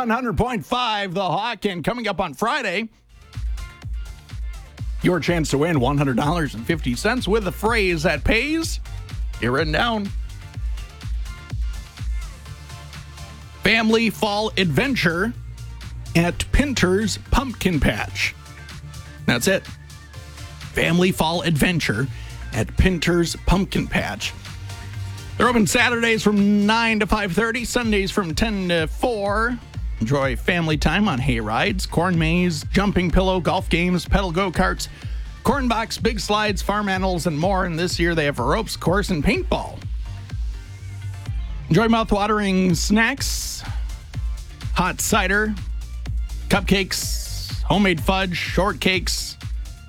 100.5 The Hawk, and coming up on Friday, your chance to win $100.50 with a phrase that pays. Get written down. Family Fall Adventure at Pinter's Pumpkin Patch. That's it. Family Fall Adventure at Pinter's Pumpkin Patch. They're open Saturdays from 9 to 5:30, Sundays from 10 to 4. Enjoy family time on hay rides, corn maze, jumping pillow, golf games, pedal go-karts, corn box, big slides, farm animals, and more. And this year they have a ropes course and paintball. Enjoy mouth-watering snacks, hot cider, cupcakes, homemade fudge, shortcakes,